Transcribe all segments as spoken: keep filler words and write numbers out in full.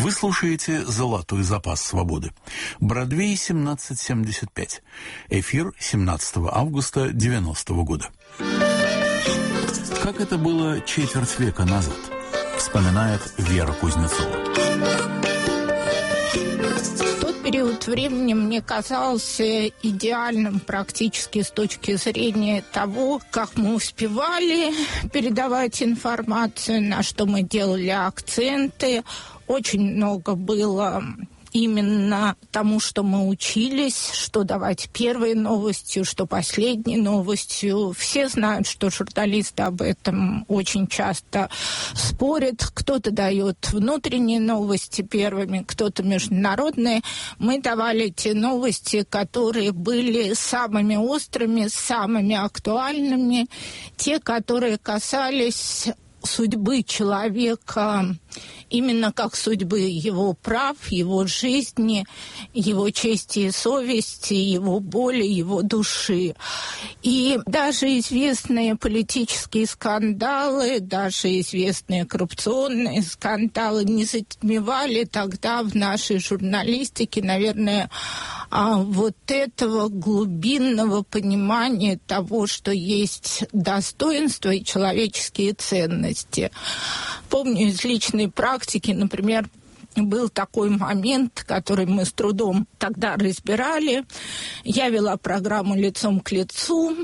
Вы слушаете «Золотой запас свободы». Бродвей, семнадцать семьдесят пять. Эфир семнадцатого августа девяностого года. Как это было четверть века назад, вспоминает Вера Кузнецова. Тот период времени мне казался идеальным практически с точки зрения того, как мы успевали передавать информацию, на что мы делали акценты. Очень много было именно тому, что мы учились, что давать первой новостью, что последней новостью. Все знают, что журналисты об этом очень часто спорят. Кто-то дает внутренние новости первыми, кто-то международные. Мы давали те новости, которые были самыми острыми, самыми актуальными, те, которые касались судьбы человека, именно как судьбы его прав, его жизни, его чести и совести, его боли, его души. И даже известные политические скандалы, даже известные коррупционные скандалы не затмевали тогда в нашей журналистике, наверное, вот этого глубинного понимания того, что есть достоинство и человеческие ценности. Помню из личной практики, например, был такой момент, который мы с трудом тогда разбирали. Я вела программу «Лицом к лицу».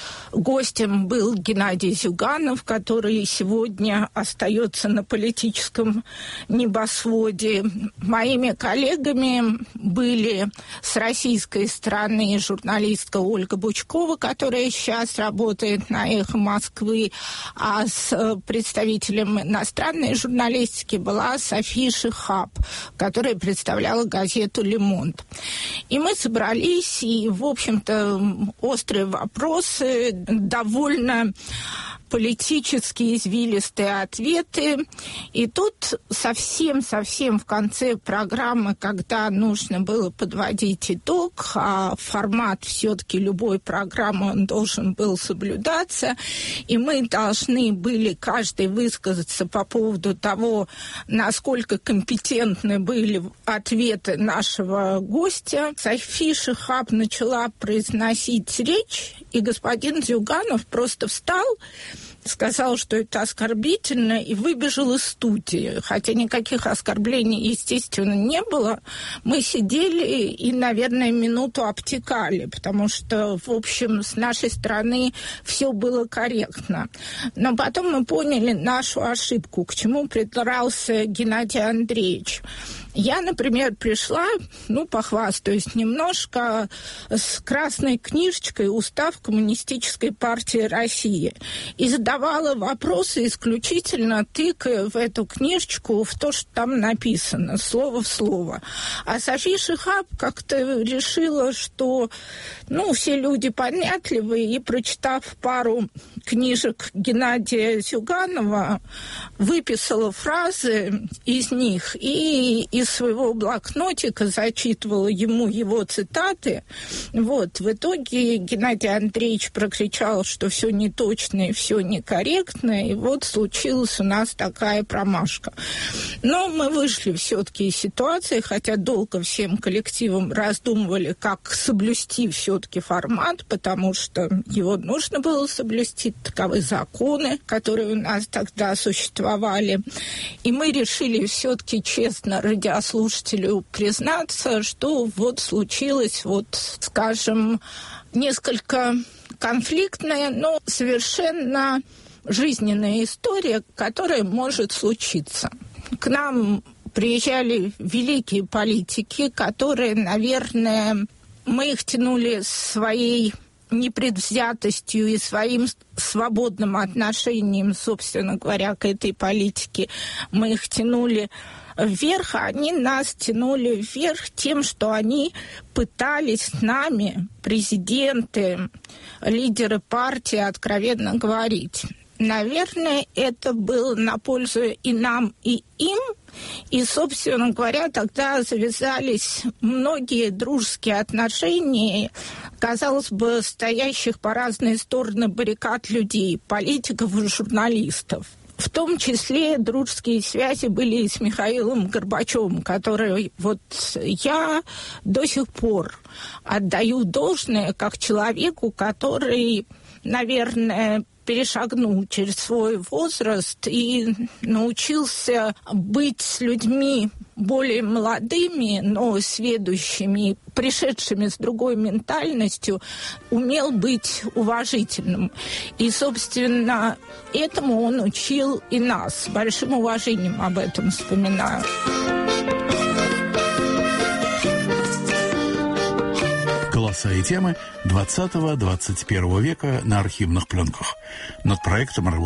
Гостем был Геннадий Зюганов, который сегодня остается на политическом небосводе. Моими коллегами были с российской стороны журналистка Ольга Бучкова, которая сейчас работает на «Эхо Москвы», а с представителем иностранной журналистики была София Шихаб, которая представляла газету «Ле Монд». И мы собрались, и, в общем-то, острые вопросы, довольно политические извилистые ответы. И тут совсем-совсем в конце программы, когда нужно было подводить итог, а формат все-таки любой программы он должен был соблюдаться, и мы должны были каждый высказаться по поводу того, насколько компетентны были ответы нашего гостя. София Шихаб начала произносить речь, и господин Зюганов просто встал, сказал, что это оскорбительно, и выбежал из студии. Хотя никаких оскорблений, естественно, не было. Мы сидели и, наверное, минуту обтекали, потому что, в общем, с нашей стороны все было корректно. Но потом мы поняли нашу ошибку, к чему придрался Геннадий Андреевич. Я, например, пришла, ну, похвастаюсь немножко, с красной книжечкой «Устав Коммунистической партии России» и задавала вопросы исключительно тыкая в эту книжечку, в то, что там написано, слово в слово. А София Шихаб как-то решила, что, ну, все люди понятливые, и, прочитав пару книжек Геннадия Зюганова, выписала фразы из них и из своего блокнотика зачитывала ему его цитаты. Вот. В итоге Геннадий Андреевич прокричал, что все неточно и все некорректно, и вот случилась у нас такая промашка. Но мы вышли все-таки из ситуации, хотя долго всем коллективом раздумывали, как соблюсти все-таки формат, потому что его нужно было соблюсти, таковы законы, которые у нас тогда существовали. И мы решили все-таки честно радиослушателю признаться, что вот случилось, вот, скажем, несколько конфликтная, но совершенно жизненная история, которая может случиться. К нам приезжали великие политики, которые, наверное, мы их тянули своей непредвзятостью и своим свободным отношением, собственно говоря, к этой политике. Мы их тянули вверх, а они нас тянули вверх тем, что они пытались с нами, президенты, лидеры партии, откровенно говорить. Наверное, это было на пользу и нам, и им. И, собственно говоря, тогда завязались многие дружеские отношения, казалось бы, стоящих по разные стороны баррикад людей, политиков и журналистов. В том числе дружеские связи были и с Михаилом Горбачевым, который вот я до сих пор отдаю должное как человеку, который, наверное, перешагнул через свой возраст и научился быть с людьми более молодыми, но сведущими, пришедшими с другой ментальностью, умел быть уважительным. И, собственно, этому он учил и нас. С большим уважением об этом вспоминаю. Голоса и темы двадцатого-двадцать первого века на архивных пленках. Над проектом